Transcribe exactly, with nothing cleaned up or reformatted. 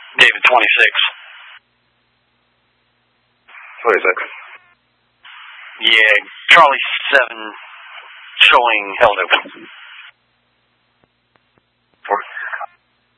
David twenty-six. twenty-six. Yeah, Charlie seven showing held open.